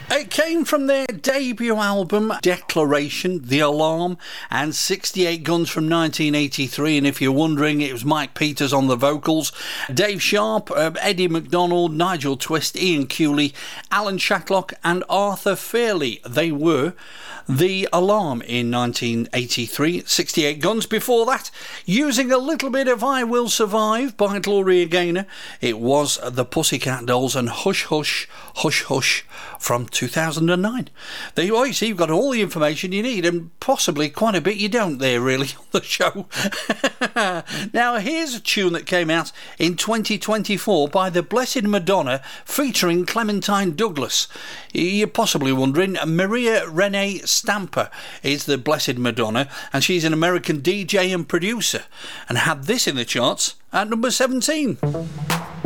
It came from their debut album, Declaration, The Alarm, and 68 Guns from 1983. And if you're wondering, it was Mike Peters on the vocals, Dave Sharp, Eddie McDonald, Nigel Twist, Ian Cooley, Alan Shatlock, and Arthur Fairley. They were The Alarm in 1983. 68 Guns before that, using a little bit of I Will Survive by Gloria Gaynor. It was the Pussycat Dolls and Hush Hush, Hush Hush from 2009. There you are, you see, you've got all the information you need, and possibly quite a bit you don't there, really, on the show. Now, here's a tune that came out in 2024 by the Blessed Madonna, featuring Clementine Douglas. You're possibly wondering, Maria Renee Stamper is the Blessed Madonna, and she's an American DJ and producer, and had this in the charts at number 17.